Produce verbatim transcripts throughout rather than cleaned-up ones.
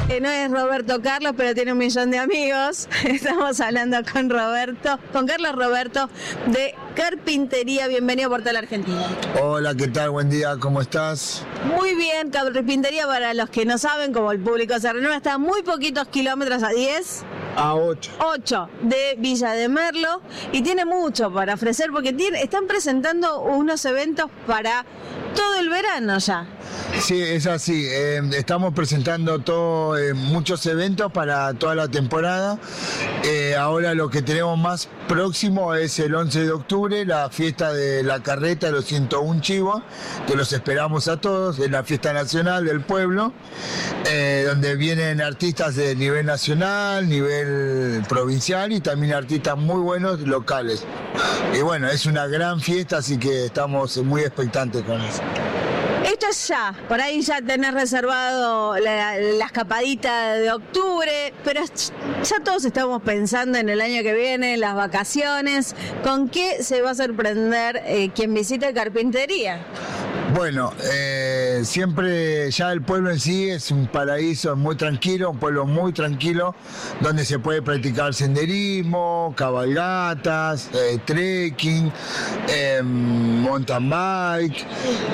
que no es Roberto Carlos, pero tiene un millón de amigos. Estamos hablando con Roberto, con Carlos Roberto de Carpintería. Bienvenido a Portal Argentina. Hola, ¿qué tal? Buen día, ¿cómo estás? Muy bien, Carpintería, para los que no saben, como el público se renueva, está a muy poquitos kilómetros, a diez. A ocho. ocho de Villa de Merlo, y tiene mucho para ofrecer porque tiene, están presentando unos eventos para todo el verano ya. Sí, es así. Eh, estamos presentando todo, eh, muchos eventos para toda la temporada. Eh, ahora lo que tenemos más próximo es el once de octubre, la fiesta de la carreta de los ciento uno chivos, que los esperamos a todos, es la fiesta nacional del pueblo, eh, donde vienen artistas de nivel nacional, nivel provincial y también artistas muy buenos locales. Y bueno, es una gran fiesta, así que estamos muy expectantes con eso. Esto es ya, por ahí ya tenés reservado la, la escapadita de octubre, pero ya todos estamos pensando en el año que viene, en las vacaciones. ¿Con qué se va a sorprender eh, quien visite Carpintería? Bueno, eh, siempre ya el pueblo en sí es un paraíso muy tranquilo, un pueblo muy tranquilo, donde se puede practicar senderismo, cabalgatas, eh, trekking, eh, mountain bike.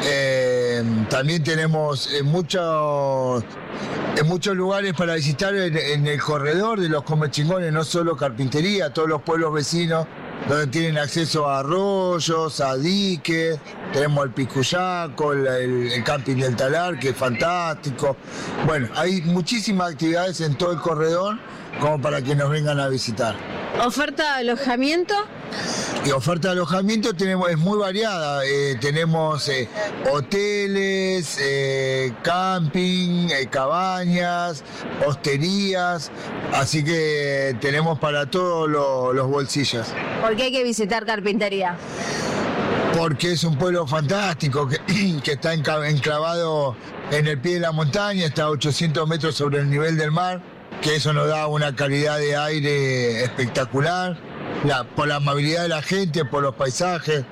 Eh, también tenemos eh, muchos... En muchos lugares para visitar en, en el corredor de los Comechingones, no solo Carpintería, todos los pueblos vecinos, donde tienen acceso a arroyos, a diques, tenemos el Picuyaco, el, el, el camping del Talar, que es fantástico. Bueno, hay muchísimas actividades en todo el corredor como para que nos vengan a visitar. ¿Oferta de alojamiento? Y oferta de alojamiento tenemos, es muy variada. Eh, tenemos eh, hoteles, eh, camping, eh, cabañas, hosterías, así que tenemos para todos lo, los bolsillos. ¿Por qué hay que visitar Carpintería? Porque es un pueblo fantástico que, que está enclavado en el pie de la montaña, está a ochocientos metros sobre el nivel del mar, que eso nos da una calidad de aire espectacular, la, por la amabilidad de la gente, por los paisajes.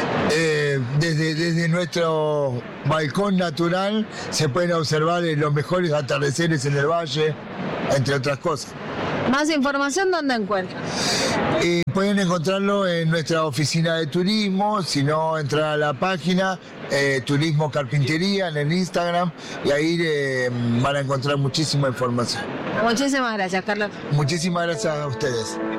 Eh, desde, desde nuestro balcón natural se pueden observar los mejores atardeceres en el valle, entre otras cosas. ¿Más información dónde encuentran? Eh, pueden encontrarlo en nuestra oficina de turismo, si no, entrar a la página eh, Turismo Carpintería en el Instagram, y ahí eh, van a encontrar muchísima información. Muchísimas gracias, Carlos. Muchísimas gracias a ustedes.